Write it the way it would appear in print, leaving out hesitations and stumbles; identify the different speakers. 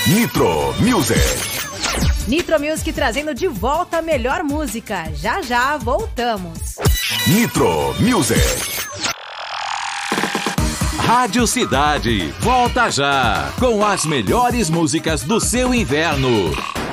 Speaker 1: Nitro Music.
Speaker 2: Nitro Music trazendo de volta a melhor música. Já já voltamos.
Speaker 1: Nitro Music.
Speaker 3: Rádio Cidade, volta já com as melhores músicas do seu inverno.